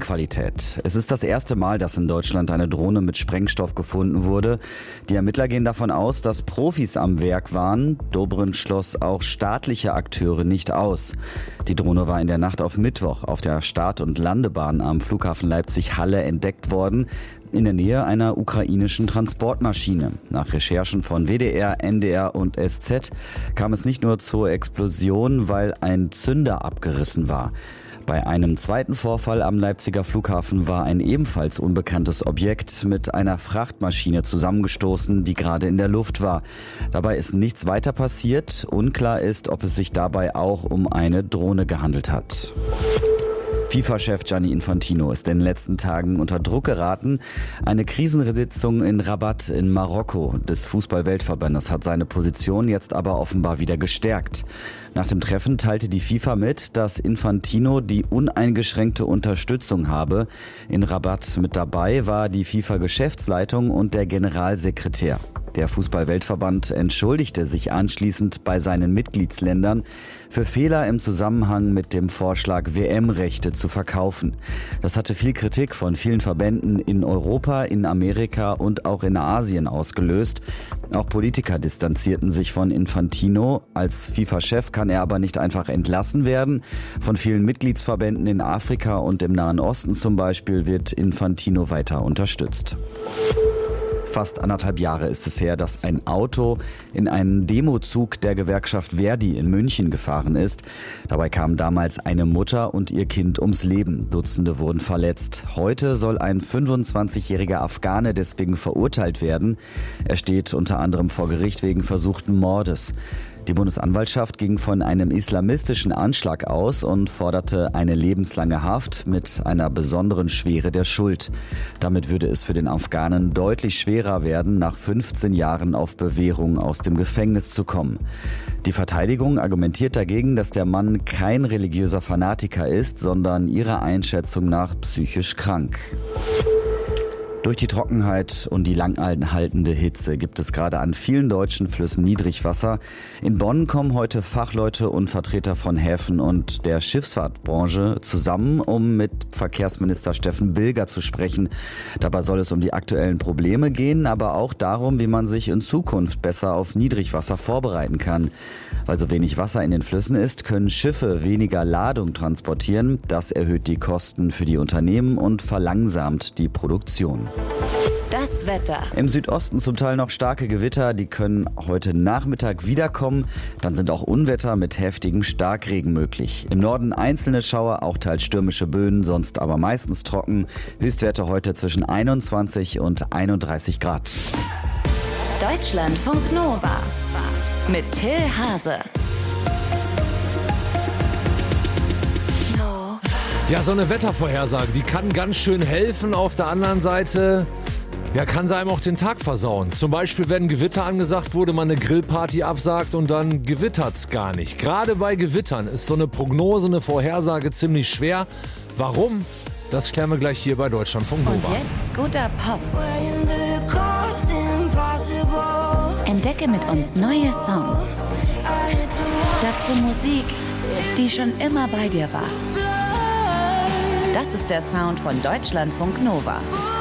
Drohnenqualität. Es ist das erste Mal, dass in Deutschland eine Drohne mit Sprengstoff gefunden wurde. Die Ermittler gehen davon aus, dass Profis am Werk waren. Dobrindt schloss auch staatliche Akteure nicht aus. Die Drohne war in der Nacht auf Mittwoch auf der Start- und Landebahn am Flughafen Leipzig-Halle entdeckt worden, in der Nähe einer ukrainischen Transportmaschine. Nach Recherchen von WDR, NDR und SZ kam es nicht nur zur Explosion, weil ein Zünder abgerissen war. Bei einem zweiten Vorfall am Leipziger Flughafen war ein ebenfalls unbekanntes Objekt mit einer Frachtmaschine zusammengestoßen, die gerade in der Luft war. Dabei ist nichts weiter passiert. Unklar ist, ob es sich dabei auch um eine Drohne gehandelt hat. FIFA-Chef Gianni Infantino ist in den letzten Tagen unter Druck geraten. Eine Krisensitzung in Rabat in Marokko des Fußball-Weltverbandes hat seine Position jetzt aber offenbar wieder gestärkt. Nach dem Treffen teilte die FIFA mit, dass Infantino die uneingeschränkte Unterstützung habe. In Rabat mit dabei war die FIFA-Geschäftsleitung und der Generalsekretär. Der Fußball-Weltverband entschuldigte sich anschließend bei seinen Mitgliedsländern für Fehler im Zusammenhang mit dem Vorschlag, WM-Rechte zu verkaufen. Das hatte viel Kritik von vielen Verbänden in Europa, in Amerika und auch in Asien ausgelöst. Auch Politiker distanzierten sich von Infantino. Als FIFA-Chef kann er aber nicht einfach entlassen werden. Von vielen Mitgliedsverbänden in Afrika und im Nahen Osten zum Beispiel wird Infantino weiter unterstützt. Fast 1,5 Jahre ist es her, dass ein Auto in einen Demozug der Gewerkschaft Verdi in München gefahren ist. Dabei kamen damals eine Mutter und ihr Kind ums Leben. Dutzende wurden verletzt. Heute soll ein 25-jähriger Afghane deswegen verurteilt werden. Er steht unter anderem vor Gericht wegen versuchten Mordes. Die Bundesanwaltschaft ging von einem islamistischen Anschlag aus und forderte eine lebenslange Haft mit einer besonderen Schwere der Schuld. Damit würde es für den Afghanen deutlich schwerer werden, nach 15 Jahren auf Bewährung aus dem Gefängnis zu kommen. Die Verteidigung argumentiert dagegen, dass der Mann kein religiöser Fanatiker ist, sondern ihrer Einschätzung nach psychisch krank. Durch die Trockenheit und die langanhaltende Hitze gibt es gerade an vielen deutschen Flüssen Niedrigwasser. In Bonn kommen heute Fachleute und Vertreter von Häfen und der Schifffahrtbranche zusammen, um mit Verkehrsminister Steffen Bilger zu sprechen. Dabei soll es um die aktuellen Probleme gehen, aber auch darum, wie man sich in Zukunft besser auf Niedrigwasser vorbereiten kann. Weil so wenig Wasser in den Flüssen ist, können Schiffe weniger Ladung transportieren. Das erhöht die Kosten für die Unternehmen und verlangsamt die Produktion. Das Wetter. Im Südosten zum Teil noch starke Gewitter, die können heute Nachmittag wiederkommen. Dann sind auch Unwetter mit heftigem Starkregen möglich. Im Norden einzelne Schauer, auch teils stürmische Böen, sonst aber meistens trocken. Höchstwerte heute zwischen 21 und 31 Grad. Deutschlandfunk Nova mit Till Hase. Ja, so eine Wettervorhersage, die kann ganz schön helfen. Auf der anderen Seite, ja, kann sie einem auch den Tag versauen. Zum Beispiel, wenn Gewitter angesagt wurde, man eine Grillparty absagt und dann gewittert's gar nicht. Gerade bei Gewittern ist so eine Prognose, eine Vorhersage ziemlich schwer. Warum? Das klären wir gleich hier bei Deutschlandfunk Nova. Und jetzt guter Pop. Entdecke mit uns neue Songs. Dazu Musik, die schon immer bei dir war. Das ist der Sound von Deutschlandfunk Nova.